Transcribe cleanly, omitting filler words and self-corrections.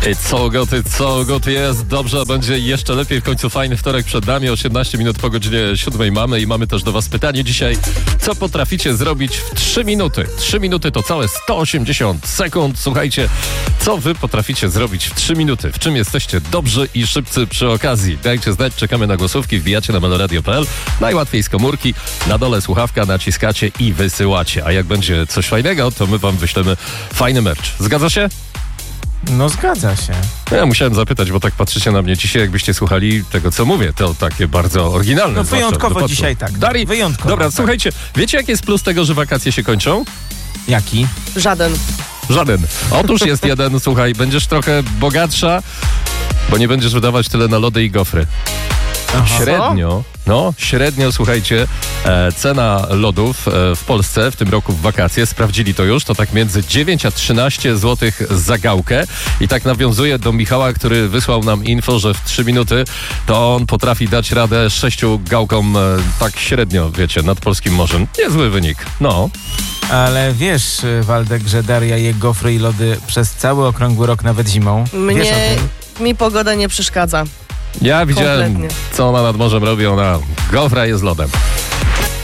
It's so good jest. Dobrze, będzie jeszcze lepiej. W końcu fajny wtorek przed nami. 18 minut po godzinie 7 mamy też do was pytanie dzisiaj. Co potraficie zrobić w 3 minuty? 3 minuty to całe 180 sekund. Słuchajcie, co wy potraficie zrobić w 3 minuty? W czym jesteście dobrzy i szybcy przy okazji? Dajcie znać, czekamy na głosówki, wbijacie na meloradio.pl. Najłatwiej z komórki. Na dole słuchawka, naciskacie i wysyłacie. A jak będzie coś fajnego, to my wam wyślemy fajny merch. Zgadza się? No zgadza się. Ja musiałem zapytać, bo tak patrzycie na mnie dzisiaj, jakbyście słuchali tego, co mówię. To takie bardzo oryginalne. No wyjątkowo dzisiaj tak. Dari, wyjątkowo. Dobra, tak. Słuchajcie, wiecie jaki jest plus tego, że wakacje się kończą? Jaki? Żaden. Żaden. Otóż jest jeden, słuchaj, będziesz trochę bogatsza, bo nie będziesz wydawać tyle na lody i gofry. Aha. Średnio, słuchajcie, cena lodów w Polsce w tym roku w wakacje, sprawdzili to już, to tak między 9 a 13 zł za gałkę. I tak nawiązuje do Michała, który wysłał nam info, że w 3 minuty to on potrafi dać radę 6 gałkom tak średnio, wiecie, nad polskim morzem. Niezły wynik, no. Ale wiesz, Waldek, że Daria je gofry i lody przez cały okrągły rok, nawet zimą. Wiesz o tym? Mi pogoda nie przeszkadza. Ja widziałem, Kompletnie. co ona nad morzem robi, ona gofra je z lodem.